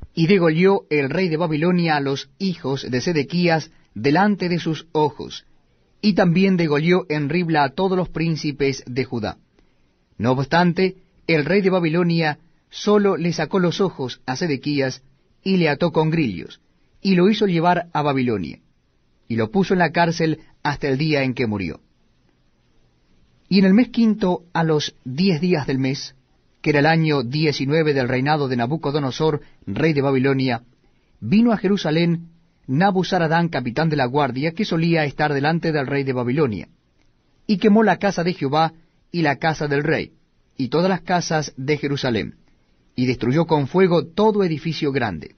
Y degolló el rey de Babilonia a los hijos de Sedequías delante de sus ojos, y también degolló en Ribla a todos los príncipes de Judá. No obstante, el rey de Babilonia solo le sacó los ojos a Sedequías, y le ató con grillos, y lo hizo llevar a Babilonia, y lo puso en la cárcel hasta el día en que murió. Y en el mes quinto, a los 10 días del mes, que era el año 19 del reinado de Nabucodonosor, rey de Babilonia, vino a Jerusalén Nabuzaradán, capitán de la guardia, que solía estar delante del rey de Babilonia, y quemó la casa de Jehová y la casa del rey, y todas las casas de Jerusalén, y destruyó con fuego todo edificio grande.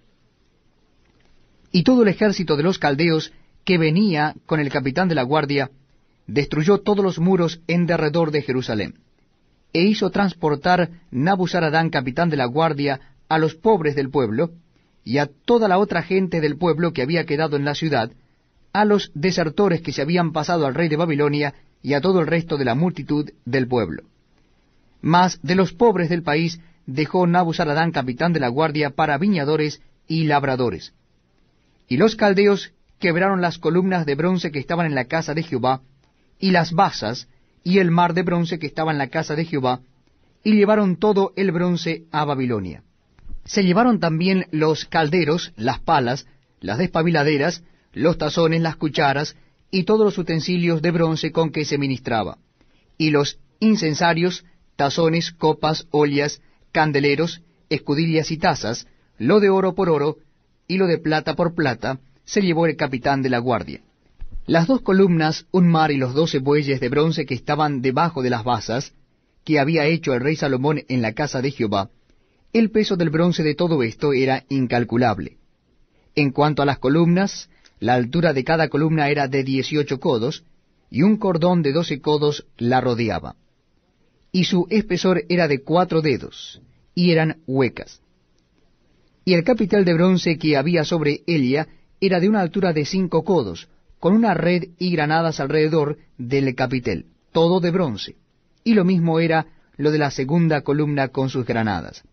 Y todo el ejército de los caldeos que venía con el capitán de la guardia, destruyó todos los muros en derredor de Jerusalén, e hizo transportar Nabuzaradán, capitán de la guardia, a los pobres del pueblo, y a toda la otra gente del pueblo que había quedado en la ciudad, a los desertores que se habían pasado al rey de Babilonia, y a todo el resto de la multitud del pueblo. Mas de los pobres del país dejó Nabuzaradán, capitán de la guardia, para viñadores y labradores. Y los caldeos quebraron las columnas de bronce que estaban en la casa de Jehová, y las basas, y el mar de bronce que estaba en la casa de Jehová, y llevaron todo el bronce a Babilonia. Se llevaron también los calderos, las palas, las despabiladeras, los tazones, las cucharas, y todos los utensilios de bronce con que se ministraba, y los incensarios, tazones, copas, ollas, candeleros, escudillas y tazas, lo de oro por oro, y lo de plata por plata, se llevó el capitán de la guardia. Las 2 columnas, un mar y los 12 bueyes de bronce que estaban debajo de las basas, que había hecho el rey Salomón en la casa de Jehová, el peso del bronce de todo esto era incalculable. En cuanto a las columnas, la altura de cada columna era de 18 codos, y un cordón de 12 codos la rodeaba. Y su espesor era de 4 dedos, y eran huecas. Y el capitel de bronce que había sobre ella era de una altura de 5 codos, con una red y granadas alrededor del capitel, todo de bronce. Y lo mismo era lo de la segunda columna con sus granadas.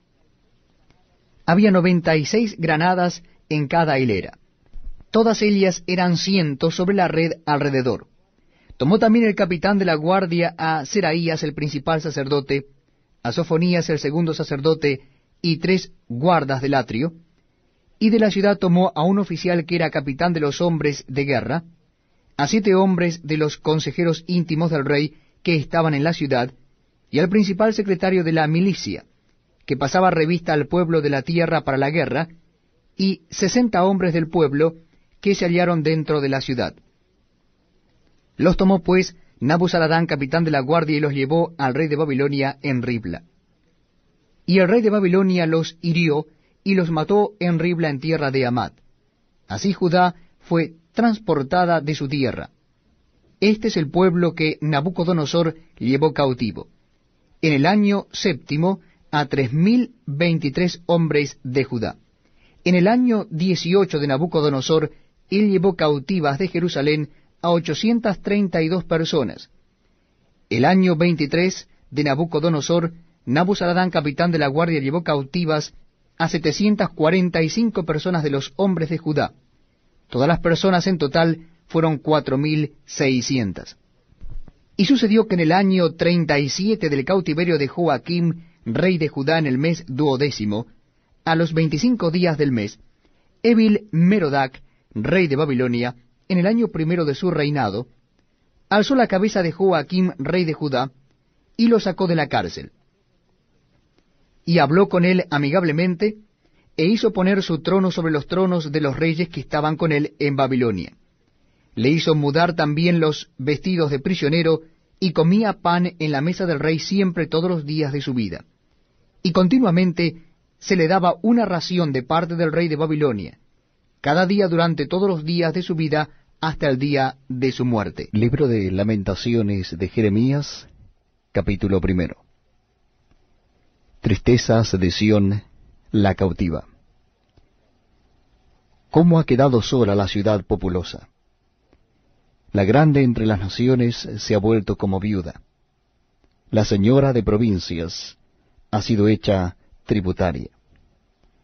Había 96 granadas en cada hilera. Todas ellas eran 100 sobre la red alrededor. Tomó también el capitán de la guardia a Seraías el principal sacerdote, a Sofonías el segundo sacerdote, y 3 guardas del atrio, y de la ciudad tomó a un oficial que era capitán de los hombres de guerra, a 7 hombres de los consejeros íntimos del rey que estaban en la ciudad, y al principal secretario de la milicia, que pasaba revista al pueblo de la tierra para la guerra, y 60 hombres del pueblo que se hallaron dentro de la ciudad. Los tomó pues Nabuzaradán, capitán de la guardia, y los llevó al rey de Babilonia en Ribla. Y el rey de Babilonia los hirió, y los mató en Ribla, en tierra de Amad. Así Judá fue transportada de su tierra. Este es el pueblo que Nabucodonosor llevó cautivo. En el año 7 a 3023 hombres de Judá. En el año 18 de Nabucodonosor, él llevó cautivas de Jerusalén a 832 personas. El año 23 de Nabucodonosor, Nabuzaradán, capitán de la guardia, llevó cautivas a 745 personas de los hombres de Judá. Todas las personas en total fueron 4600. Y sucedió que en el año 37 del cautiverio de Joaquim, rey de Judá, en el mes 12º, a los 25 días del mes, Evil Merodac, rey de Babilonia, en el año 1 de su reinado, alzó la cabeza de Joaquim, rey de Judá, y lo sacó de la cárcel. Y habló con él amigablemente, e hizo poner su trono sobre los tronos de los reyes que estaban con él en Babilonia. Le hizo mudar también los vestidos de prisionero, y comía pan en la mesa del rey siempre todos los días de su vida. Y continuamente se le daba una ración de parte del rey de Babilonia, cada día durante todos los días de su vida hasta el día de su muerte. Libro de Lamentaciones de Jeremías, capítulo 1. Tristezas de Sión, la cautiva. ¿Cómo ha quedado sola la ciudad populosa? La grande entre las naciones se ha vuelto como viuda. La señora de provincias ha sido hecha tributaria.